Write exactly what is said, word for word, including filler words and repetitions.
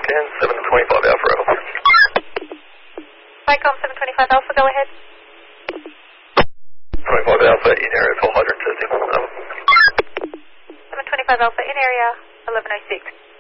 ten, seven twenty-five Alpha, over. Vicom seven twenty-five Alpha, go ahead. twenty-five Alpha, in area for hydrant testing, over. seven twenty-five Alpha, in area eleven oh six.